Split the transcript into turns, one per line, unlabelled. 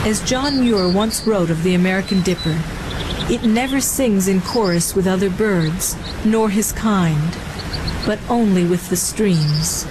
As John Muir once wrote of the American Dipper, it never sings in chorus with other birds, nor his kind, but only with the streams.